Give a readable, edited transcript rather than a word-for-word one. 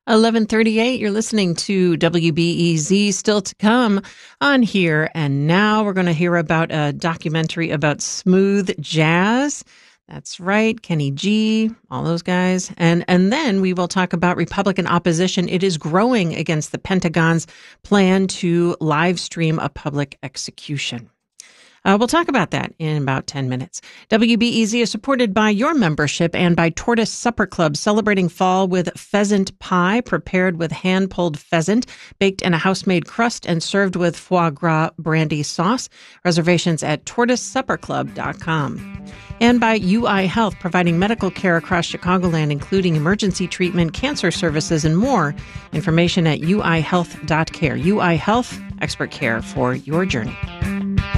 11:38, you're listening to WBEZ. Still to come on Here and Now. We're going to hear about a documentary about smooth jazz. That's right, Kenny G, all those guys. And then we will talk about Republican opposition. It is growing against the Pentagon's plan to live stream a public execution. We'll talk about that in about 10 minutes. WBEZ is supported by your membership and by Tortoise Supper Club, celebrating fall with pheasant pie prepared with hand-pulled pheasant, baked in a house-made crust and served with foie gras brandy sauce. Reservations at tortoisesupperclub.com. And by UI Health, providing medical care across Chicagoland, including emergency treatment, cancer services, and more. Information at uihealth.care. UI Health, expert care for your journey.